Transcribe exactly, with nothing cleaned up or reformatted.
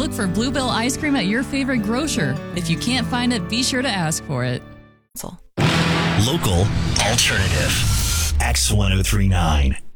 Look for Bluebell ice cream at your favorite grocer. If you can't find it, be sure to ask for it. Local alternative. X ten thirty-nine.